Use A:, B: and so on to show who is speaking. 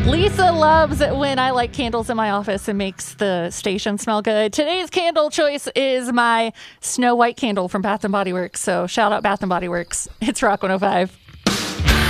A: Lisa loves it when I light candles in my office and makes the station smell good. Today's candle choice is my Snow White candle from Bath & Body Works. So shout out Bath & Body Works. It's Rock 105.